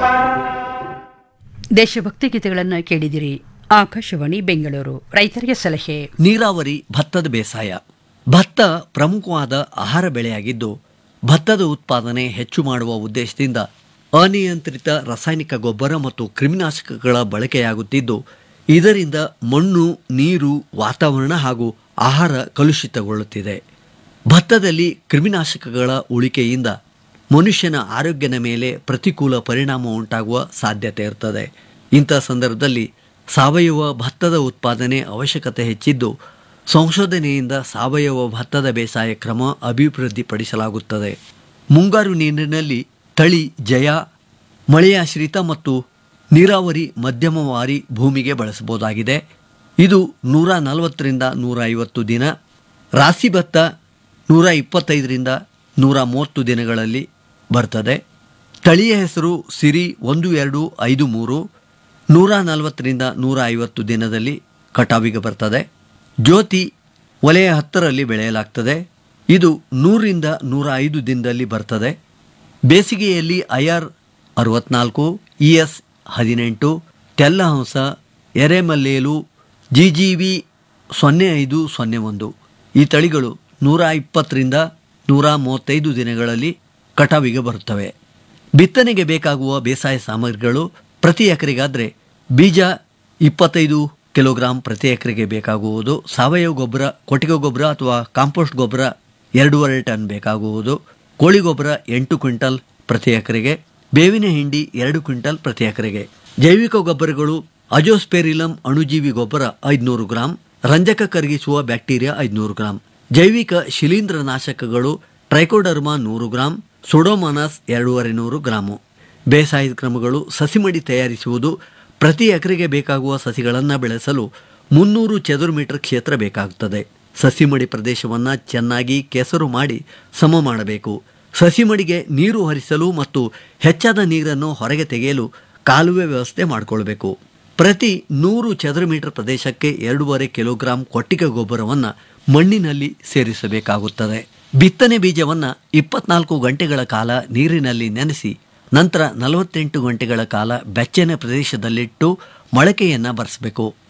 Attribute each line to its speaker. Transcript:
Speaker 1: ದೇಶಭಕ್ತಿ ಗೀತೆಗಳನ್ನು ಕೇಳಿದಿರಿ. ಆಕಾಶವಾಣಿ ಬೆಂಗಳೂರು. ರೈತರಿಗೆ ಸಲಹೆ.
Speaker 2: ನೀರಾವರಿ ಭತ್ತದ ಬೇಸಾಯ. ಭತ್ತ ಪ್ರಮುಖವಾದ ಆಹಾರ ಬೆಳೆಯಾಗಿದ್ದು, ಭತ್ತದ ಉತ್ಪಾದನೆ ಹೆಚ್ಚು ಮಾಡುವ ಉದ್ದೇಶದಿಂದ ಅನಿಯಂತ್ರಿತ ರಾಸಾಯನಿಕ ಗೊಬ್ಬರ ಮತ್ತು ಕ್ರಿಮಿನಾಶಕಗಳ ಬಳಕೆಯಾಗುತ್ತಿದ್ದು, ಇದರಿಂದ ಮಣ್ಣು, ನೀರು, ವಾತಾವರಣ ಹಾಗೂ ಆಹಾರ ಕಲುಷಿತಗೊಳ್ಳುತ್ತಿದೆ. ಭತ್ತದಲ್ಲಿ ಕ್ರಿಮಿನಾಶಕಗಳ ಉಳಿಕೆಯಿಂದ ಮನುಷ್ಯನ ಆರೋಗ್ಯದ ಮೇಲೆ ಪ್ರತಿಕೂಲ ಪರಿಣಾಮ ಉಂಟಾಗುವ ಸಾಧ್ಯತೆ ಇರುತ್ತದೆ. ಇಂಥ ಸಂದರ್ಭದಲ್ಲಿ ಸಾವಯವ ಭತ್ತದ ಉತ್ಪಾದನೆ ಅವಶ್ಯಕತೆ ಹೆಚ್ಚಿದ್ದು, ಸಂಶೋಧನೆಯಿಂದ ಸಾವಯವ ಭತ್ತದ ಬೇಸಾಯ ಕ್ರಮ ಅಭಿವೃದ್ಧಿಪಡಿಸಲಾಗುತ್ತದೆ. ಮುಂಗಾರು ನೀರಿನಲ್ಲಿ ತಳಿ ಜಯ ಮಳೆಯಾಶ್ರಿತ ಮತ್ತು ನೀರಾವರಿ ಮಧ್ಯಮವಾರಿ ಭೂಮಿಗೆ ಬಳಸಬಹುದಾಗಿದೆ. ಇದು 140ರಿಂದ 150 ದಿನ, ರಾಸಿ ಭತ್ತ 125ರಿಂದ 130 ದಿನಗಳಲ್ಲಿ ಬರ್ತದೆ. ತಳಿಯ ಹೆಸರು ಸಿರಿ 1253, 140ರಿಂದ 150 ದಿನದಲ್ಲಿ ಕಟಾವಿಗೆ ಬರ್ತದೆ. ಜ್ಯೋತಿ ವಲಯ 10ರಲ್ಲಿ ಬೆಳೆಯಲಾಗ್ತದೆ. ಇದು 100ರಿಂದ 105 ದಿನದಲ್ಲಿ ಬರ್ತದೆ. ಬೇಸಿಗೆಯಲ್ಲಿ IR 64, ES 18, ತೆಲ್ಲಹಂಸ, ಎರೆಮಲ್ಲೇಲು, GGV 0501 ಈ ತಳಿಗಳು 120ರಿಂದ 135 ದಿನಗಳಲ್ಲಿ ಕಟಾವಿಗೆ ಬರುತ್ತವೆ. ಬಿತ್ತನೆಗೆ ಬೇಕಾಗುವ ಬೇಸಾಯ ಸಾಮಗ್ರಿಗಳು ಪ್ರತಿ ಎಕರೆಗಾದರೆ ಬೀಜ 25 ಕಿಲೋಗ್ರಾಂ ಪ್ರತಿ ಎಕರೆಗೆ ಬೇಕಾಗುವುದು. ಸಾವಯವ ಗೊಬ್ಬರ, ಕೊಟ್ಟಿಗೆ ಗೊಬ್ಬರ ಅಥವಾ ಕಾಂಪೋಸ್ಟ್ ಗೊಬ್ಬರ 2.5 ಟನ್ ಬೇಕಾಗುವುದು. ಕೋಳಿ ಗೊಬ್ಬರ 8 ಕ್ವಿಂಟಲ್ ಪ್ರತಿ ಎಕರೆಗೆ. ಬೇವಿನ ಹಿಂಡಿ 2 ಕ್ವಿಂಟಲ್ ಪ್ರತಿ ಎಕರೆಗೆ. ಜೈವಿಕ ಗೊಬ್ಬರಗಳು ಅಜೋಸ್ಪೆರಿಲಮ್ ಅಣುಜೀವಿ ಗೊಬ್ಬರ 500 ಗ್ರಾಂ, ರಂಜಕ ಕರಗಿಸುವ ಬ್ಯಾಕ್ಟೀರಿಯಾ 500 ಗ್ರಾಂ, ಜೈವಿಕ ಶಿಲೀಂಧ್ರನಾಶಕಗಳು ಟ್ರೈಕೋಡರ್ಮಾ 100 ಗ್ರಾಂ, ಸುಡೋಮೋನಾಸ್ 250 ಗ್ರಾಮು. ಬೇಸಾಯದ ಕ್ರಮಗಳು: ಸಸಿಮಡಿ ತಯಾರಿಸುವುದು. ಪ್ರತಿ ಎಕರೆಗೆ ಬೇಕಾಗುವ ಸಸಿಗಳನ್ನು ಬೆಳೆಸಲು 300 ಚದುರು ಮೀಟರ್ ಕ್ಷೇತ್ರ ಬೇಕಾಗುತ್ತದೆ. ಸಸಿಮಡಿ ಪ್ರದೇಶವನ್ನು ಚೆನ್ನಾಗಿ ಕೆಸರು ಮಾಡಿ ಸಮ ಮಾಡಬೇಕು. ಸಸಿಮಡಿಗೆ ನೀರು ಹರಿಸಲು ಮತ್ತು ಹೆಚ್ಚಾದ ನೀರನ್ನು ಹೊರಗೆ ತೆಗೆಯಲು ಕಾಲುವೆ ವ್ಯವಸ್ಥೆ ಮಾಡಿಕೊಳ್ಬೇಕು. ಪ್ರತಿ 100 ಚದುರು ಮೀಟರ್ ಪ್ರದೇಶಕ್ಕೆ 2.5 ಕಿಲೋಗ್ರಾಂ ಕೊಟ್ಟಿಗೆ ಗೊಬ್ಬರವನ್ನು ಮಣ್ಣಿನಲ್ಲಿ ಸೇರಿಸಬೇಕಾಗುತ್ತದೆ. ಬಿತ್ತನೆ ಬೀಜವನ್ನು 24 ಗಂಟೆಗಳ ಕಾಲ ನೀರಿನಲ್ಲಿ ನೆನೆಸಿ ನಂತರ 48 ಗಂಟೆಗಳ ಕಾಲ ಬೆಚ್ಚನೆ ಪ್ರದೇಶದಲ್ಲಿಟ್ಟು ಮೊಳಕೆಯನ್ನು ಬರೆಸಬೇಕು.